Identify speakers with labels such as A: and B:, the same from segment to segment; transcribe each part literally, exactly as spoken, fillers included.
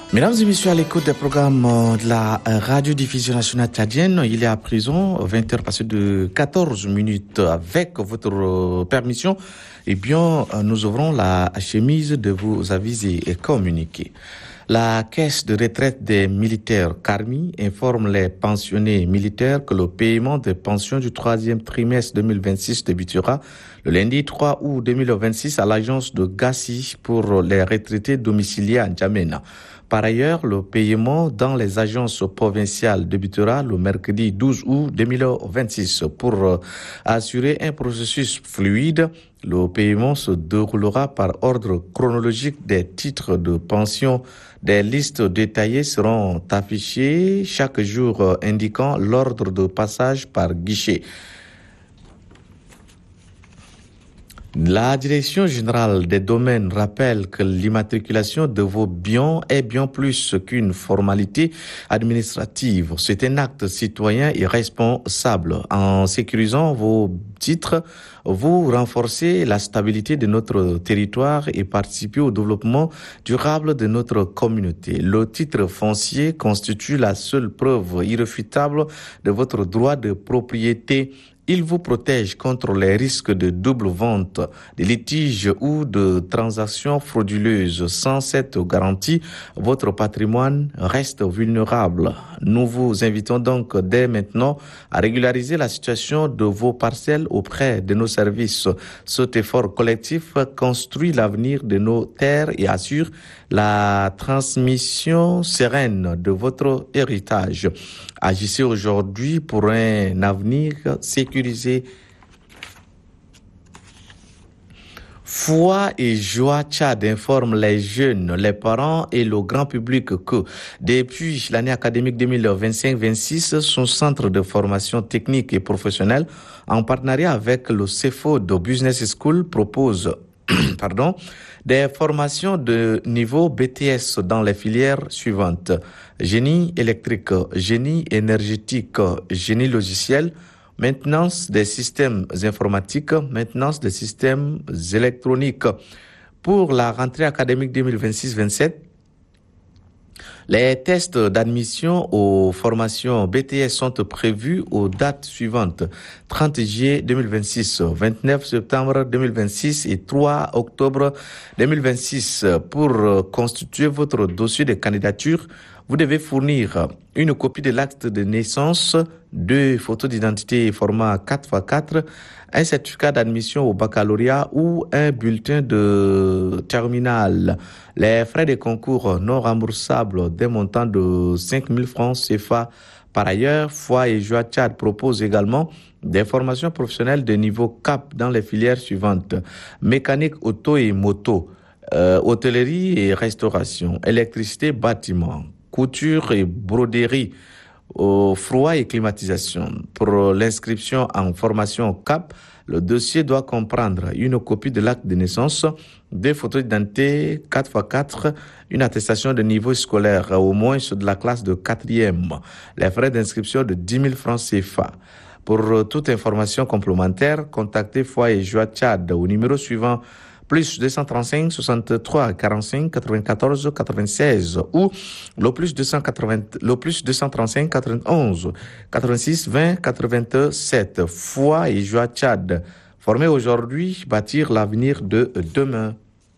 A: Mesdames et messieurs, à l'écoute des programmes de la radiodiffusion nationale tchadienne, il est à présent vingt heures passées de quatorze minutes. Avec votre permission, eh bien, nous ouvrons la chemise de vos avis et communiqués. La caisse de retraite des militaires Carmi informe les pensionnés militaires que le paiement des pensions du troisième trimestre deux mille vingt-six débutera le lundi trois août deux mille vingt-six à l'agence de Gassi pour les retraités domiciliés à N'Djamena. Par ailleurs, le paiement dans les agences provinciales débutera le mercredi douze août deux mille vingt-six. Pour assurer un processus fluide, le paiement se déroulera par ordre chronologique des titres de pension. Des listes détaillées seront affichées chaque jour indiquant l'ordre de passage par guichet. La Direction générale des domaines rappelle que l'immatriculation de vos biens est bien plus qu'une formalité administrative. C'est un acte citoyen et responsable. En sécurisant vos titres, vous renforcez la stabilité de notre territoire et participez au développement durable de notre communauté. Le titre foncier constitue la seule preuve irréfutable de votre droit de propriété. Il vous protège contre les risques de double vente, de litiges ou de transactions frauduleuses. Sans cette garantie, votre patrimoine reste vulnérable. Nous vous invitons donc dès maintenant à régulariser la situation de vos parcelles auprès de nos services. Cet effort collectif construit l'avenir de nos terres et assure la transmission sereine de votre héritage. Agissez aujourd'hui pour un avenir sécurisé. Foi et Joie Tchad informe les jeunes, les parents et le grand public que depuis l'année académique deux mille vingt-cinq vingt-six, son centre de formation technique et professionnelle, en partenariat avec le C F O de Business School, propose pardon, des formations de niveau B T S dans les filières suivantes: génie électrique, génie énergétique, génie logiciel, maintenance des systèmes informatiques, maintenance des systèmes électroniques. Pour la rentrée académique deux mille vingt-six vingt-sept, les tests d'admission aux formations B T S sont prévus aux dates suivantes: trente juillet deux mille vingt-six, vingt-neuf septembre deux mille vingt-six et trois octobre deux mille vingt-six. Pour constituer votre dossier de candidature, vous devez fournir une copie de l'acte de naissance, deux photos d'identité format quatre par quatre, un certificat d'admission au baccalauréat ou un bulletin de terminale. Les frais de concours non remboursables d'un montant de cinq mille francs C F A. Par ailleurs, Foi et Joie Tchad propose également des formations professionnelles de niveau C A P dans les filières suivantes: mécanique auto et moto, euh, hôtellerie et restauration, électricité, bâtiment, couture et broderie, au froid et climatisation. Pour l'inscription en formation C A P, le dossier doit comprendre une copie de l'acte de naissance, deux photos d'identité quatre par quatre, une attestation de niveau scolaire, au moins de la classe de quatrième. Les frais d'inscription de dix mille francs C F A. Pour toute information complémentaire, contactez Foi et Joie Tchad au numéro suivant: plus deux cent trente-cinq, soixante-trois, quarante-cinq, quatre-vingt-quatorze, quatre-vingt-seize ou le plus deux cent quatre-vingts, le plus deux cent trente-cinq, quatre-vingt-onze, quatre-vingt-six, vingt, quatre-vingt-sept. Foi et Joie Tchad. Former aujourd'hui, bâtir l'avenir de demain.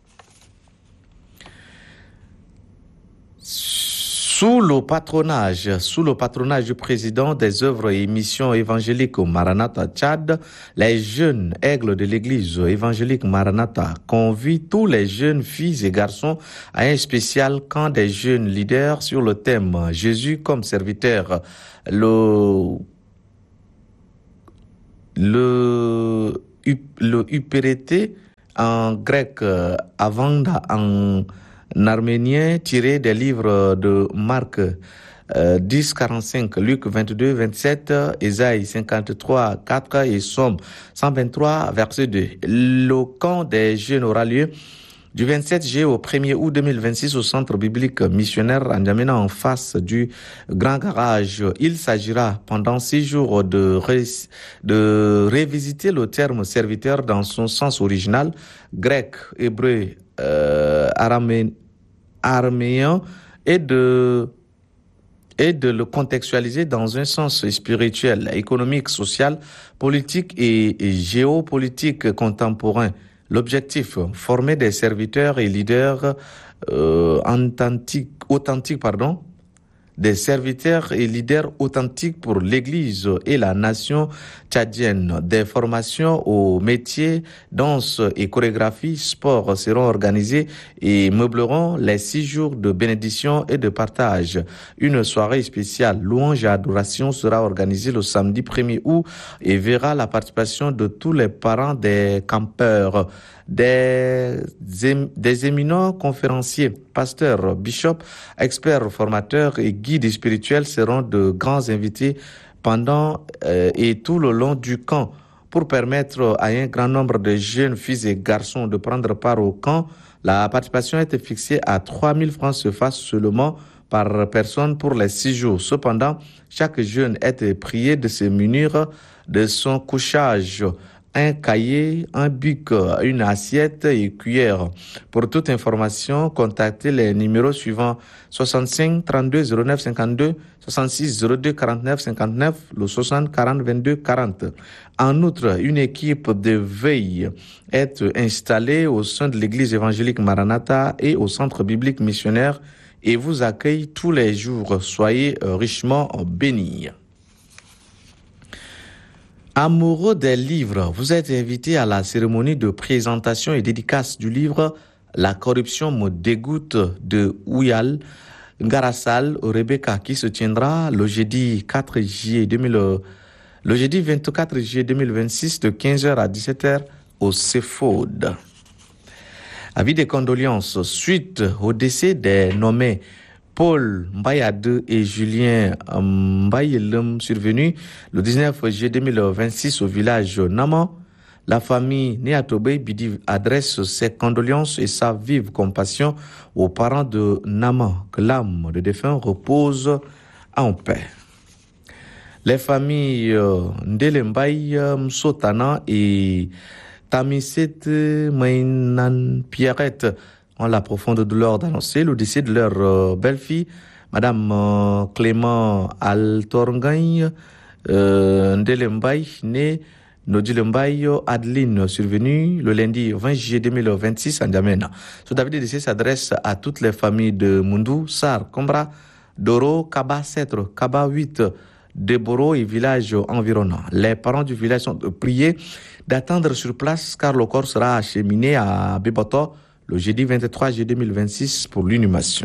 A: Sous le patronage, sous le patronage du président des œuvres et missions évangéliques au Maranatha Tchad, les jeunes aigles de l'église évangélique Maranatha convient tous les jeunes filles et garçons à un spécial camp des jeunes leaders sur le thème Jésus comme serviteur. Le, le, le U P R T en grec, Avanda en en arménien, tiré des livres de Marc euh, dix, quarante-cinq, Luc vingt-deux, vingt-sept, Ésaïe cinquante-trois, quatre et Somme cent vingt-trois, verset deux. Le camp des jeunes aura lieu du vingt-sept juillet au premier août deux mille vingt-six au centre biblique missionnaire à N'Djamena en face du Grand Garage. Il s'agira pendant six jours de, ré, de révisiter le terme serviteur dans son sens original, grec, hébreu, euh, aramé, araméen et de et de le contextualiser dans un sens spirituel, économique, social, politique et, et géopolitique contemporain. L'objectif, former des serviteurs et leaders euh, authentiques, authentiques, pardon, des serviteurs et leaders authentiques pour l'Église et la nation tchadienne. Des formations aux métiers, danse et chorégraphie, sport seront organisées et meubleront les six jours de bénédiction et de partage. Une soirée spéciale louange et adoration sera organisée le samedi premier août et verra la participation de tous les parents des campeurs. Des, des éminents conférenciers, pasteurs, bishops, experts, formateurs et guides spirituels seront de grands invités pendant euh, et tout le long du camp pour permettre à un grand nombre de jeunes filles et garçons de prendre part au camp. La participation a été fixée à trois mille francs C F A seulement par personne pour les six jours. Cependant, chaque jeune est prié de se munir de son couchage, un cahier, un bic, une assiette et cuillère. Pour toute information, contactez les numéros suivants: soixante-cinq trente-deux zéro neuf cinquante-deux, soixante-six zéro deux quarante-neuf cinquante-neuf, le soixante quarante vingt-deux quarante. En outre, une équipe de veille est installée au sein de l'église évangélique Maranatha et au centre biblique missionnaire et vous accueille tous les jours. Soyez richement bénis. Amoureux des livres, vous êtes invité à la cérémonie de présentation et dédicace du livre « La corruption me dégoûte » de Ouyal Ngarassal Rebecca, qui se tiendra le jeudi quatre juillet deux mille, le jeudi vingt-quatre juillet deux mille vingt-six de quinze heures à dix-sept heures au Cefod. Avis de condoléances suite au décès des nommés Paul Mbayade et Julien Mbayelem survenu le dix-neuf juillet deux mille vingt-six au village Naman. La famille Néatobe Bidi adresse ses condoléances et sa vive compassion aux parents de Naman. Que l'âme de défunt repose en paix. Les familles Ndele Mbaye Msotana et Tamiset Mainan Pierrette ont la profonde douleur d'annoncer le décès de leur euh, belle-fille, Madame euh, Clément Altorgagne euh, Ndelembay, née Nodilembay Adeline, survenue le lundi vingt juillet deux mille vingt-six à N'Djamena. Ce David de décès s'adresse à toutes les familles de Mundu, Sar, Kombra, Doro, Kaba Setre, Kaba huit, Deboro et villages environnants. Les parents du village sont priés d'attendre sur place car le corps sera acheminé à Biboto le jeudi vingt-trois juillet deux mille vingt-six pour l'inhumation.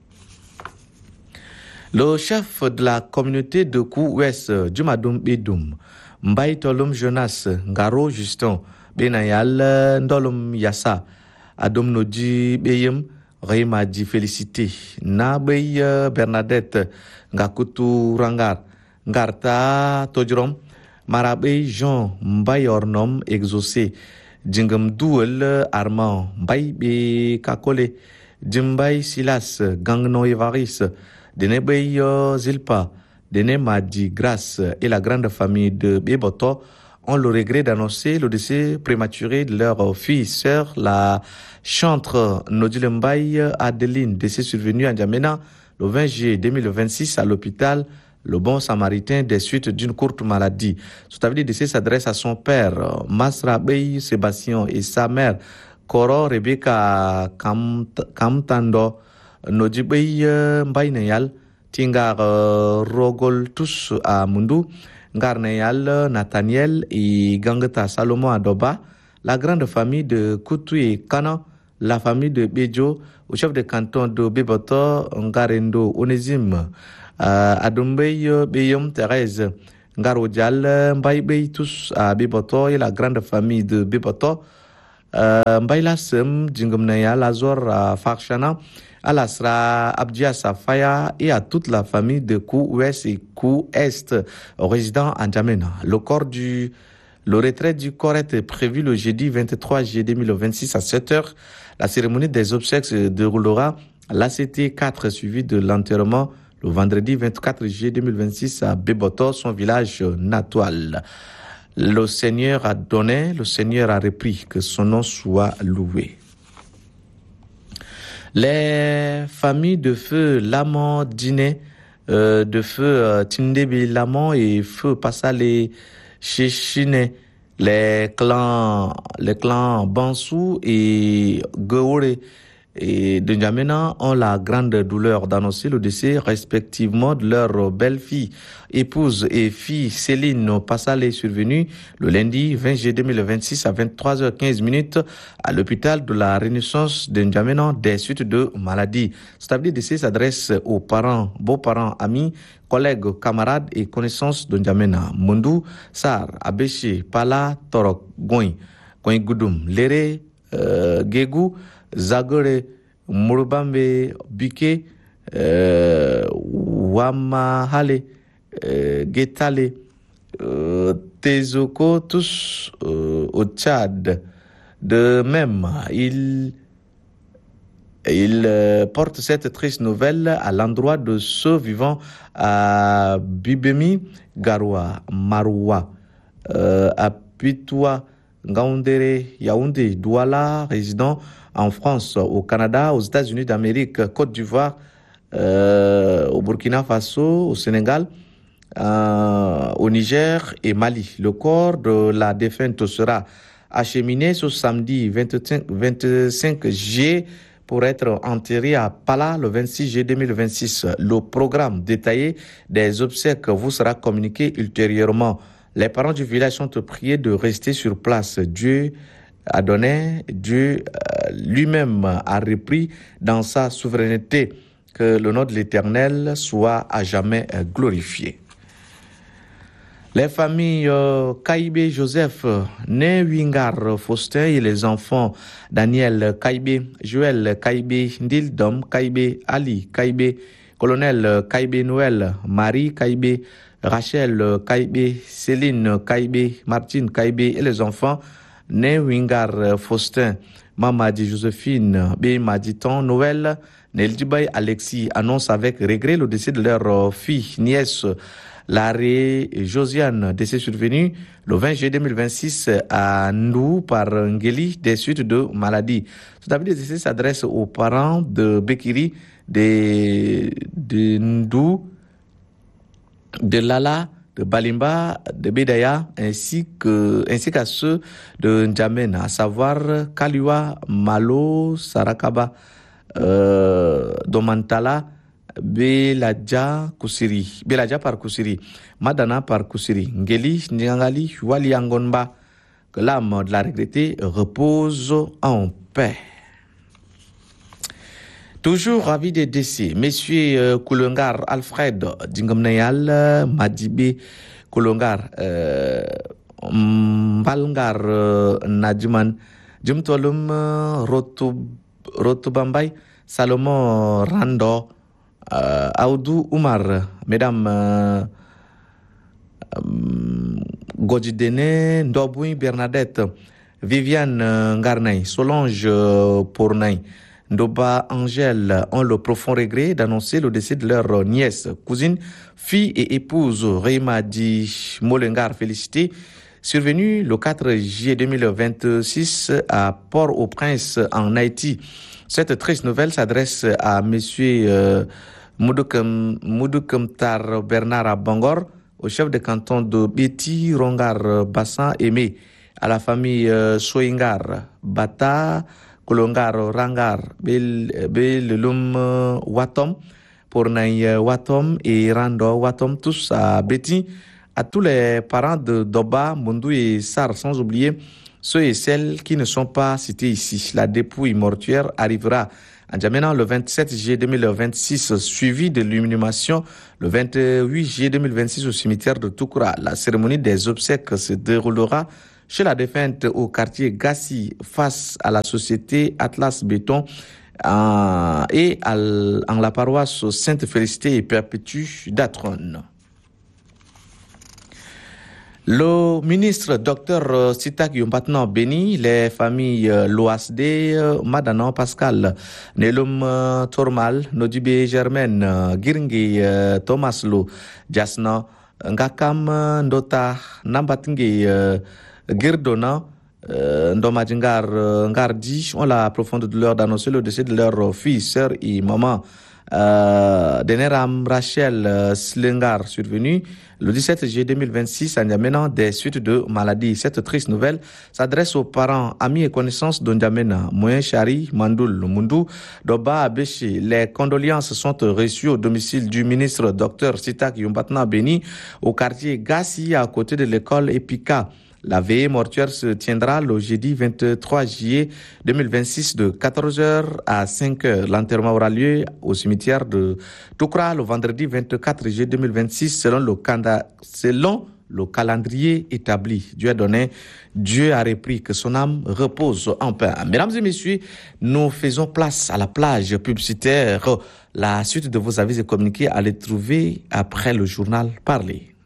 A: Le chef de la communauté de Kou-Ouest, Djumadoum Bedoum, Mbaye Tolom Jonas, Ngaro Justin, Benayal Ndolom Yassa, Adom Nodi Beyem, Reima Di Félicité, Nabey Bernadette, Ngakutu Rangar, Ngarta Todrom, Marabey Jean, Mbaye Ornom Exaucé, Djingam Douel Armand, Mbaye Be Kakole, Djimbaye Silas, Gangno Evaris, Denebey Zilpa, Dene Madi Grace et la grande famille de Beboto ont le regret d'annoncer le décès prématuré de leur fille sœur, la chantre Nodilembaye Adeline, décès survenu à N'Djamena le vingt juillet deux mille vingt-six à l'hôpital Le Bon Samaritain des suites d'une courte maladie. Cet avis de décès s'adresse à son père, Masra Bey Sébastien, et sa mère, Koro Rebecca Kamtando, Nodibey Mbayneyal, Tingar Rogol, tous à Mundu, Ngarneyal, Nathaniel et Gangata Salomon Adoba, la grande famille de Koutou et Kana, la famille de Bejo, au chef de canton de Beboto, Ngarendo, Onésime, Uh, Adombey Beyom Thérèse, Ngarodjal, Mbaye tous à Beboto et la grande famille de Beboto, uh, Mbaye Lassem, Djingomnaya, Lazor à Farchana, Alasra, Abdia Safaya et à toute la famille de Kou-Ouest et Kou-Est, résidant à N'Djamena. Le corps du Le retrait du corps est prévu le jeudi vingt-trois juillet deux mille vingt-six à sept heures. La cérémonie des obsèques se déroulera à l'A C T quatre, suivi de l'enterrement le vendredi vingt-quatre juillet deux mille vingt-six à Beboto, son village natal. Le Seigneur a donné, le Seigneur a repris, que son nom soit loué. Les familles de feu Lamont Diné, euh, de feu euh, Tindebi Lamont et feu Passale Chéchiné, les clans, les clans Bansou et Gowore et de N'Djamena ont la grande douleur d'annoncer le décès respectivement de leur belle-fille, épouse et fille Céline Passale survenue le lundi vingt juillet deux mille vingt-six à vingt-trois heures quinze à l'hôpital de la Renaissance de N'Djamena des suites de maladie. Cet avis de décès s'adresse aux parents, beaux-parents, amis, collègues, camarades et connaissances de N'Djamena. Mundu, Sar, Abéché, Pala, Torok, Goin, Goin Goudoum, Léré, euh, Gégou, Zagore, Murubambe, Bike, euh, Wamahale, euh, Getale, euh, Tezoko, tous euh, au Tchad. De même, il, il euh, porte cette triste nouvelle à l'endroit de ceux vivant à Bibemi, Garoua, Maroua, euh, à Pitoua, Ngaoundéré, Yaoundé, Douala, résident en France, au Canada, aux États-Unis d'Amérique, Côte d'Ivoire, euh, au Burkina Faso, au Sénégal, euh, au Niger et Mali. Le corps de la défunte sera acheminé ce samedi vingt-cinq juillet pour être enterré à Pala le vingt-six juillet deux mille vingt-six. Le programme détaillé des obsèques vous sera communiqué ultérieurement. Les parents du village sont priés de rester sur place. Dieu a donné, Dieu euh, lui-même a repris dans sa souveraineté. Que le nom de l'Éternel soit à jamais euh, glorifié. Les familles euh, Kaibé Joseph, né Wingar Faustin et les enfants Daniel Kaibé, Joël Kaibé, Ndildom Kaibé, Ali Kaibé, Colonel Kaibé Noël, Marie Kaibé, Rachel Kaibé, Céline Kaibé, Martine Kaibé et les enfants né Wingar Faustin, Mamadi Josephine, B. Maditon Noël, Neldibay Alexis annonce avec regret le décès de leur fille, nièce, Larry Josiane, décès survenu le vingt juillet deux mille vingt-six à Ndou par Ngeli des suites de maladie. Cet avis de décès s'adresse aux parents de Bekiri, de, de Ndou, de Lala, de Balimba, de Bedaya, ainsi que ainsi qu'à ceux de N'Djamena, à savoir Kaliwa, Malo, Sarakaba, euh, Domantala, Beladja Kusiri, Beladja par Kusiri, Madana par Kusiri, Ngeli, Nyangali, Wali Angonba, que l'âme de la regrettée repose en paix. Toujours ravi des décès, messieurs euh, Koulongar Alfred Dingomneyal, Madibe Koulongar, euh, Mbalngar euh, Nadjuman, Jumtolum Rotubambay, Salomon Rando, euh, Aoudou Oumar, mesdames euh, euh, Godidene, Ndobouin Bernadette, Viviane euh, Ngarnay, Solange euh, Pournay, Ndoba Angèle ont le profond regret d'annoncer le décès de leur nièce, cousine, fille et épouse Reima Di Molengar félicité, survenue le quatre juillet deux mille vingt-six à Port-au-Prince en Haïti. Cette triste nouvelle s'adresse à monsieur euh, Moudoukamtar Bernard Bangor, au chef de canton de Béti Rongar Bassan Aimé, à la famille euh, Soingar Bata Kolongar Rangar Belelum Watom pour Naï Watom et Rando Watom, tous à Béti, à tous les parents de Doba, Mundou et Sar, sans oublier ceux et celles qui ne sont pas cités ici. La dépouille mortuaire arrivera à N'Djamena le vingt-sept juillet deux mille vingt-six, suivi de l'inhumation le vingt-huit juillet deux mille vingt-six au cimetière de Toukoura. La cérémonie des obsèques se déroulera chez la défunte au quartier Gassi, face à la société Atlas Béton euh, et à l, en la paroisse Sainte-Félicité et Perpétue d'Atron. Le ministre docteur Sitak Yompatnan bénit les familles Loasde, Madanan Pascal, Nelum Tormal, Nodibé Germaine, Giringi Thomas Lo, Jasna, Ngakam Ndota, Nambatingi Girdona, Euh, Ndoma Djingar euh, Ngardi ont la profonde douleur d'annoncer le décès de leur fille, sœur et maman. Euh, Deneram Rachel euh, Slengar, survenu le dix-sept juillet deux mille vingt-six à N'Djamena des suites de maladies. Cette triste nouvelle s'adresse aux parents, amis et connaissances de N'Djamena, Moyen Chari, Mandoul, Mundu, Doba Abechi. Les condoléances sont reçues au domicile du ministre Dr Sitak Yumbatna Beni au quartier Gassi à côté de l'école Epika. La veillée mortuaire se tiendra le jeudi vingt-trois juillet deux mille vingt-six de quatorze heures à cinq heures. L'enterrement aura lieu au cimetière de Toukra le vendredi vingt-quatre juillet deux mille vingt-six selon le, canda... selon le calendrier établi. Dieu a donné, Dieu a repris, que son âme repose en paix. Mesdames et messieurs, nous faisons place à la plage publicitaire. La suite de vos avis et communiqués à les trouver après le journal Parler.